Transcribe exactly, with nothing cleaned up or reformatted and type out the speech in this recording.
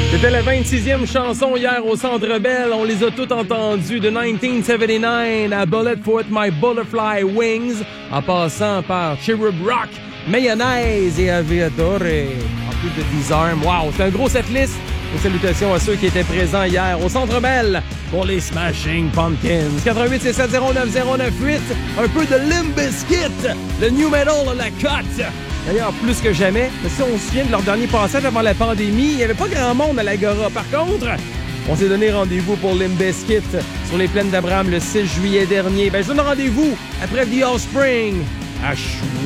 C'était la vingt-sixième chanson hier au Centre Bell. On les a toutes entendues de dix-neuf soixante-dix-neuf à Bullet for My Butterfly Wings, en passant par Cherub Rock, Mayonnaise et Aviatore. En plus de Disarm. Wow, c'est un gros setlist. Et salutations à ceux qui étaient présents hier au Centre Bell pour les Smashing Pumpkins. quatre-vingt-huit six sept zéro neuf zéro neuf huit. Un peu de Limp Bizkit, le new metal de la cote. D'ailleurs, plus que jamais, si on se souvient de leur dernier passage avant la pandémie, il n'y avait pas grand monde à l'Agora. Par contre, on s'est donné rendez-vous pour Limp Bizkit sur les plaines d'Abraham le six juillet dernier. Ben, je donne rendez-vous après The Offspring à Chouin.